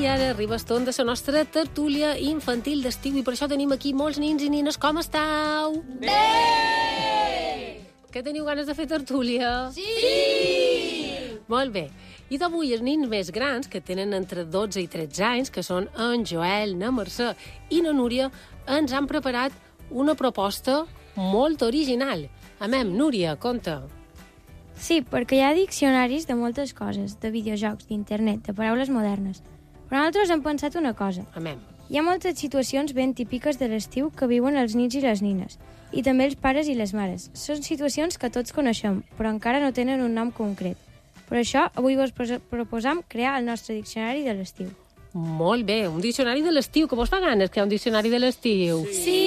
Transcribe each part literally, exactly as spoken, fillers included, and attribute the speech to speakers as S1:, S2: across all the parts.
S1: I ara arriba el torn de la nostra tertúlia infantil d'estiu i per això tenim aquí molts nins i nines. Com estàu?
S2: Bé!
S1: Que teniu ganes de fer tertúlia?
S2: Sí!
S1: Molt bé. I d'avui els nins més grans, que tenen entre dotze i tretze anys, que són en Joel, na Mercè i na Núria, ens han preparat una proposta molt original. Amem, Núria, conta.
S3: Sí, perquè hi ha diccionaris de moltes coses, de videojocs, d'internet, de paraules modernes. Però nosaltres hem pensat una cosa.
S1: Amem.
S3: Hi ha moltes situacions ben típiques de l'estiu que viuen els nins i les nines, i també els pares i les mares. Són situacions que tots coneixem, però encara no tenen un nom concret. Per això, avui vos proposam crear el nostre diccionari de l'estiu.
S1: Molt bé, un diccionari de l'estiu, que vos fa ganes crear un diccionari de l'estiu?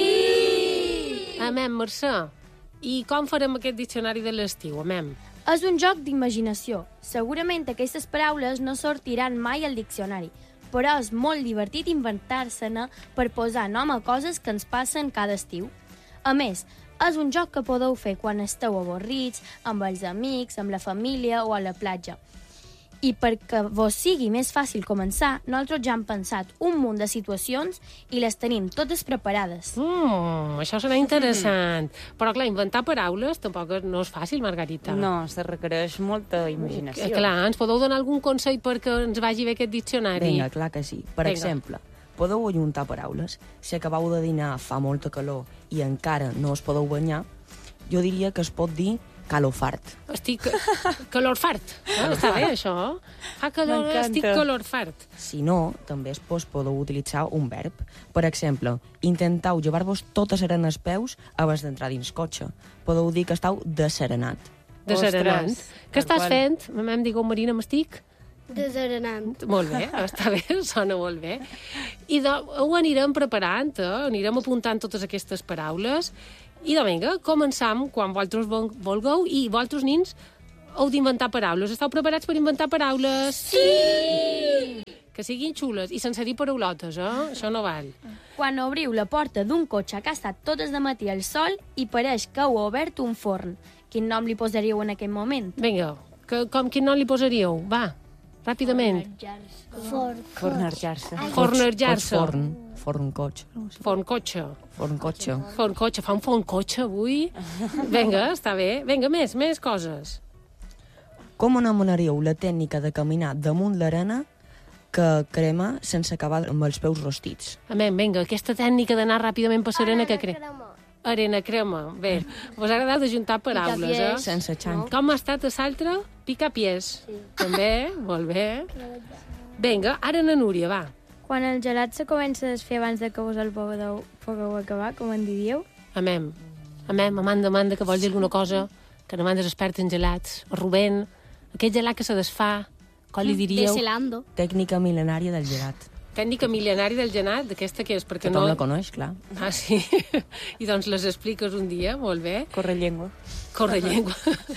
S2: Sí!
S1: Amem, Mercè. I com farem aquest diccionari de l'estiu, amem?
S2: És un joc d'imaginació. Segurament aquestes paraules no sortiran mai al diccionari, però és molt divertit inventar-se-ne per posar nom a coses que ens passen cada estiu. A més, és un joc que podeu fer quan esteu avorrits, amb els amics, amb la família o a la platja. I perquè vos sigui més fàcil començar, nosaltres ja hem pensat un munt de situacions i les tenim totes preparades.
S1: Mm, això serà interessant. Mm. Però, clar, inventar paraules tampoc no és fàcil, Margarita.
S4: No, se requereix molta imaginació.
S1: Eh, clar, ens podeu donar algun consell perquè ens vagi bé aquest diccionari?
S5: Vinga, clar que sí. Per
S1: Vinga.
S5: exemple, podeu ajuntar paraules. Si acabeu de dinar, fa molta calor i encara no us podeu banyar, jo diria que es pot dir calofart.
S1: Estic calorfart. Ah, està bé, això. Fa calor, estic calorfart.
S5: Si no, també es pos, podeu utilitzar un verb. Per exemple, intentau llevar-vos tota serena als peus abans d'entrar dins cotxe. Podeu dir que estàu deserenat.
S1: Deserenant.
S4: Ostres,
S1: Què estàs
S4: tal qual.
S1: fent? Mamem, digueu, Marina, m'estic?
S2: Deserenant.
S1: Molt bé, està bé, sona molt bé. I de, ho anirem preparant, eh? Anirem apuntant totes aquestes paraules. I de vinga, començam quan vosaltres vulgueu i vosaltres, nins, heu d'inventar paraules. Esteu preparats per inventar paraules?
S2: Sí!
S1: Que siguin xules i sense dir paraulotes, eh? Això no val.
S2: Quan obriu la porta d'un cotxe que ha estat tot el matí al sol i pareix que heu obert un forn, quin nom li posaríeu en aquest moment?
S1: Vinga, que, com quin nom li posaríeu? Va, ràpidament.
S2: Forn.
S4: Fornejar-se.
S1: Fornejar-se.
S5: Forn, forn cotxe.
S1: Forn cotxe.
S5: Forn cotxe.
S1: Forn cotxe. Fa un forn cotxe avui? Vinga, està bé. Vinga, més, més coses.
S5: Com anomenaríeu la tècnica de caminar damunt l'arena que crema sense acabar amb els peus rostits?
S1: Amén, vinga, aquesta tècnica d'anar ràpidament per l'arena que crema. Arena crema. Bé, vos ha agradat ajuntar paraules, eh?
S5: Sense xanc.
S1: Com ha estat a l'altre? Picapiés. Sí. També? Molt bé. Vinga, ara na Núria, va.
S3: Quan el gelat se comença a desfer abans de que vos el pugueu, pugueu acabar, com en diríeu?
S1: Amem. Amem, Amanda, Amanda, que vols dir alguna cosa? Que Amanda és experta en gelats. O Rubén, aquell gelat que se desfà, com li diríeu?
S2: Deselando.
S5: Tècnica mil·lenària del gelat.
S1: Tècnica mil·lenària del gelat, d'aquesta que és? Perquè
S5: Tothom
S1: no...
S5: la coneix, clar.
S1: Ah, sí? I doncs les expliques un dia, molt bé.
S4: Corre llengua.
S1: Corre llengua.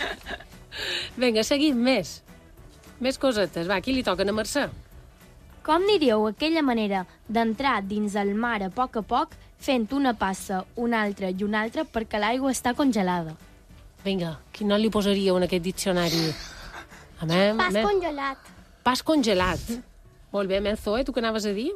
S1: Vinga, seguim més. Més cosetes. Va, aquí li toquen a Mercè.
S2: Com diríeu aquella manera d'entrar dins el mar a poc a poc fent una passa, una altra i una altra perquè l'aigua està congelada?
S1: Vinga, quin nom li posaríeu en aquest diccionari? Amem,
S6: Pas
S1: amem.
S6: congelat.
S1: Pas congelat. Molt bé, Menzo, eh? Tu què anaves a dir?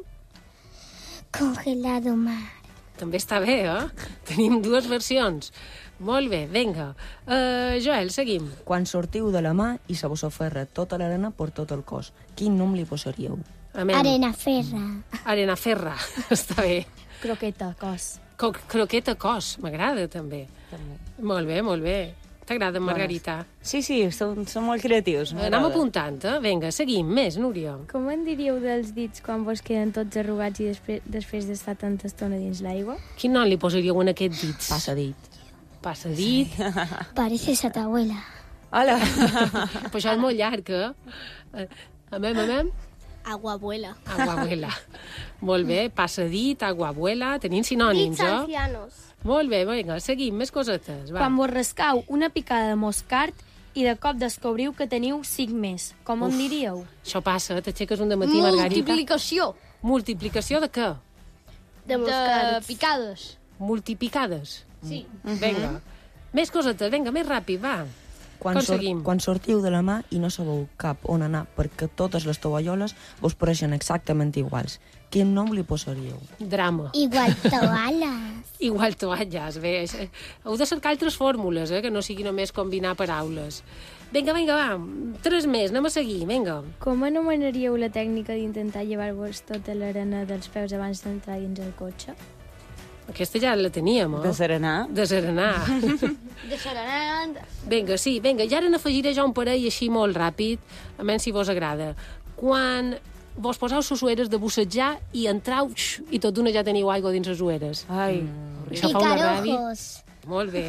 S6: Congelado mar.
S1: També està bé, eh? Tenim dues versions. Molt bé, vinga. Uh, Joel, seguim.
S5: Quan sortiu de la mà i se vos oferra tota l'arena per tot el cos, quin nom li posaríeu?
S1: Amem.
S6: Arena ferra.
S1: Arenaferra. Està bé.
S2: Croqueta, cos.
S1: Co croqueta cos, m'agrada també.
S4: També.
S1: Molt bé, molt bé. T'agrada, Margarita?
S4: Sí, sí, són, són molt creatius.
S1: Anem apuntant, eh? Vinga, seguim. Més, Núria.
S3: Com en diríeu dels dits quan vos queden tots arrugats i després, després d'estar tanta estona dins l'aigua?
S1: Quin nom li posaríeu en aquest dits?
S5: Passa dit.
S1: Passa dit.
S6: Pareces a tu abuela.
S4: Hola!
S1: Però això és molt llarg, eh? Amem, amem.
S2: Aguabuela.
S1: Aguabuela. Molt bé, passa dit, aguabuela. Tenim sinònims, eh?
S6: ancianos.
S1: Molt bé, vinga, seguim. Més cosetes, va.
S2: Quan vos rascau una picada de moscard i de cop descobriu que teniu cinc més, com en diríeu?
S1: Això passa, t'aixeques un dematí, Margarita.
S2: Multiplicació.
S1: Multiplicació de què?
S6: De moscards.
S2: picades.
S1: Multipicades.
S2: Sí.
S1: Vinga. Més cosetes, vinga, més ràpid, va.
S5: quan, sor
S1: seguim?
S5: quan sortiu de la mà i no sabeu cap on anar perquè totes les tovalloles vos pareixen exactament iguals. Quin nom li posaríeu?
S1: Drama.
S6: Igual toallas.
S1: Igual toalles, bé. això- Heu de cercar altres fórmules, eh, que no sigui només combinar paraules. Vinga, vinga, va, tres més, anem a seguir, vinga.
S3: Com anomenaríeu la tècnica d'intentar llevar-vos tota l'arena dels peus abans d'entrar dins el cotxe?
S1: Aquesta ja la teníem, eh?
S4: De serenar.
S1: De serenar.
S2: De serenant.
S1: Vinga, sí, vinga, i ara n'afegiré jo un parell així molt ràpid, a menys si vos agrada. Quan vos poseu les ueres de bussejar i entrau xx, i tot d'una ja teniu aigua dins les ueres.
S4: Ai,
S1: Això fa una ràbia.
S6: Picarojos.
S1: Molt bé.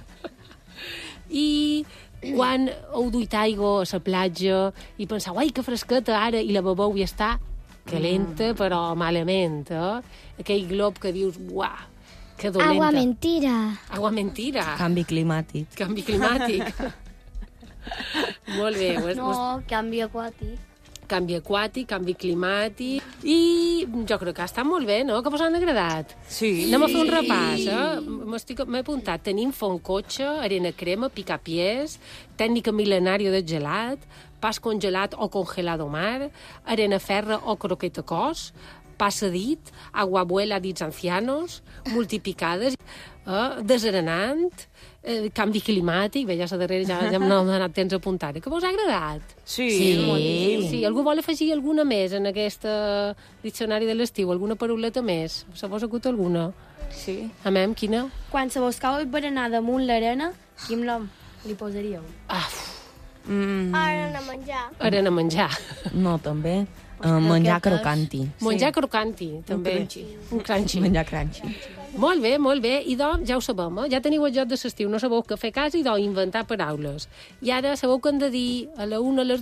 S1: I quan heu duit aigua a la platja i penseu, ai, que fresqueta ara, i la bebeu i està calenta, però malament, eh? Aquell glob que dius, uah, que dolenta.
S6: Agua mentira.
S1: Agua mentira.
S5: Canvi climàtic.
S1: Canvi climàtic. Molt bé. Ho has, ho has...
S2: No, canvi aquàtic.
S1: Canvi aquàtic, canvi climàtic... I jo crec que està molt bé, no? Que vos han agradat.
S4: sí.
S1: Anem a fer un repàs, eh? M'estic- M'he apuntat. Tenim font cotxe, arena crema, picapiés, tècnica mil·lenària de gelat, pas congelat o congelado mar, arena ferra o croqueta cos, passadit, aguabuela dits ancianos, multipicades, eh? desarenant, eh, canvi climàtic, bé, ja a darrere ja, ja m'ha donat temps apuntat. Que vos ha agradat?
S4: Sí,
S1: Sí,
S4: moltíssim.
S1: sí. Algú vol afegir alguna més en aquest eh, diccionari de l'estiu? Alguna paroleta més? Se vos acut alguna?
S4: Sí.
S1: Amem, quina?
S2: Quan se vos cau el berenar damunt l'arena, quin nom li posaríeu?
S1: Ah,
S4: Mm.
S6: Ara a menjar.
S1: arena a menjar.
S5: No, també. Uh, menjar crocanti.
S1: Menjar crocanti, també.
S4: crunchy.
S1: Un crunchy.
S5: Menjar crunchy.
S1: Molt bé, molt bé. I doncs, ja ho sabem, eh? Ja teniu el joc de l'estiu, no sabeu què fer cas i doncs inventar paraules. I ara sabeu que hem de dir a la una, a les